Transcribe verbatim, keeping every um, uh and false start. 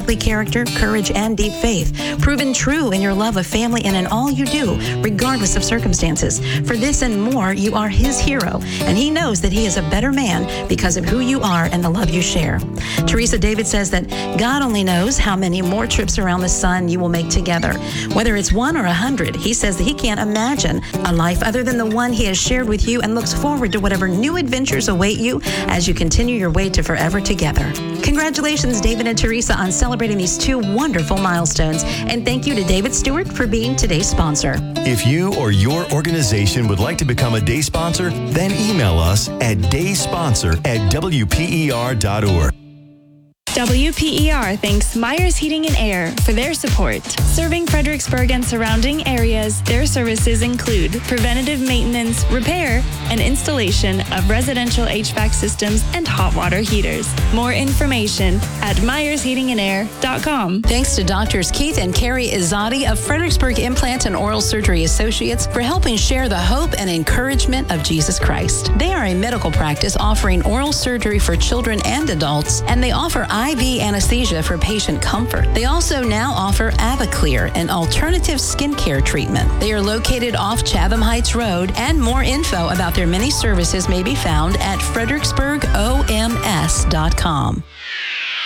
godly character, courage, and deep faith. Proven true in your love of family and in all you do, regardless of circumstances. For this and more, you are his hero, and he knows that he is a better man because of who you are and the love you share. Teresa David says that God only knows how many more trips around the sun you will make together. Whether it's one or a hundred, he says that he can't imagine a life other than the one he has shared with you and looks forward to whatever new adventures await you as you continue your way to forever together. Congratulations, David and Teresa, on celebrating these two wonderful milestones. And thank you to David Stewart for being today's sponsor. If you or your organization would like to become a day sponsor, then email us at daysponsor at W P E R dot org. W P E R thanks Myers Heating and Air for their support. Serving Fredericksburg and surrounding areas, their services include preventative maintenance, repair, and installation of residential H V A C systems and hot water heaters. More information at myers heating and air dot com. Thanks to Doctors Keith and Carrie Izzotti of Fredericksburg Implant and Oral Surgery Associates for helping share the hope and encouragement of Jesus Christ. They are a medical practice offering oral surgery for children and adults, and they offer I V anesthesia for patient comfort. They also now offer AvaClear, an alternative skincare treatment. They are located off Chatham Heights Road, and more info about their many services may be found at fredericksburg O M S dot com.